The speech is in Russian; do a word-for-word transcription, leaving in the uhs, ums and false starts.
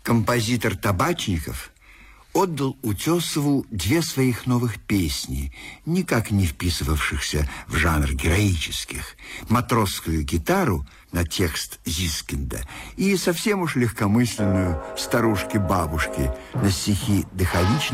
Композитор Табачников отдал Утесову две своих новых песни, никак не вписывавшихся в жанр героических: «Матросскую гитару» на текст Зискинда и совсем уж легкомысленную «Старушки-бабушки» на стихи Дыховичного